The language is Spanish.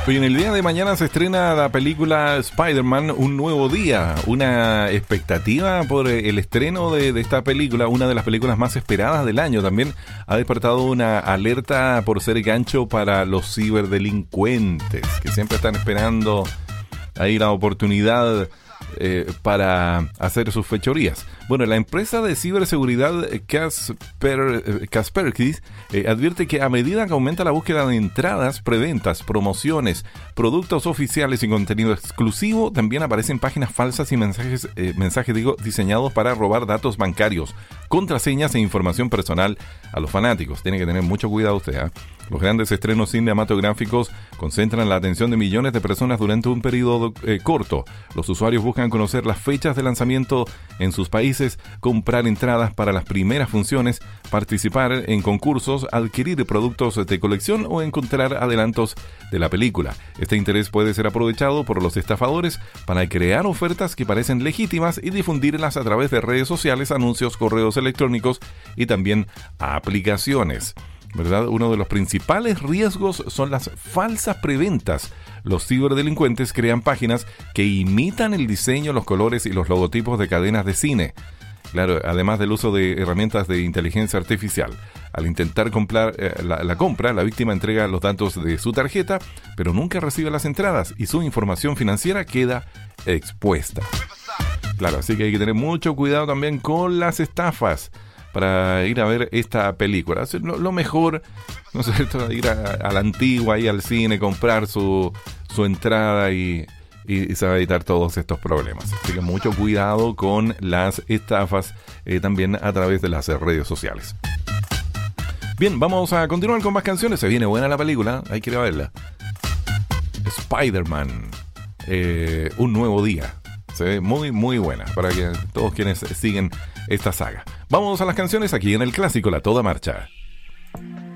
Hoy en el día de mañana se estrena la película Spider-Man, Un Nuevo Día. Una expectativa por el estreno de esta película, una de las películas más esperadas del año. También ha despertado una alerta por ser gancho para los ciberdelincuentes, que siempre están esperando ahí la oportunidad para hacer sus fechorías. Bueno, la empresa de ciberseguridad Kaspersky advierte que a medida que aumenta la búsqueda de entradas, preventas, promociones, productos oficiales y contenido exclusivo, también aparecen páginas falsas y mensajes diseñados para robar datos bancarios, contraseñas e información personal a los fanáticos. Tiene que tener mucho cuidado usted, ¿eh? Los grandes estrenos cinematográficos concentran la atención de millones de personas durante un periodo corto. Los usuarios buscan conocer las fechas de lanzamiento en sus países, comprar entradas para las primeras funciones, participar en concursos, adquirir productos de colección o encontrar adelantos de la película. Este interés puede ser aprovechado por los estafadores para crear ofertas que parecen legítimas y difundirlas a través de redes sociales, anuncios, correos electrónicos y también aplicaciones, ¿verdad? Uno de los principales riesgos son las falsas preventas. Los ciberdelincuentes crean páginas que imitan el diseño, los colores y los logotipos de cadenas de cine. Claro, además del uso de herramientas de inteligencia artificial. Al intentar comprar la compra, la víctima entrega los datos de su tarjeta, pero nunca recibe las entradas y su información financiera queda expuesta. Claro, así que hay que tener mucho cuidado también con las estafas para ir a ver esta película. Lo mejor, ¿no es cierto?, ir a la antigua, ahí al cine, comprar su entrada y se va a evitar todos estos problemas. Así que mucho cuidado con las estafas también a través de las redes sociales. Bien, vamos a continuar con más canciones. Se viene buena la película, hay que ir a verla. Spider-Man, Un Nuevo Día. Se ve muy, muy buena para que todos quienes siguen esta saga. Vamos a las canciones aquí en el clásico La Toda Marcha.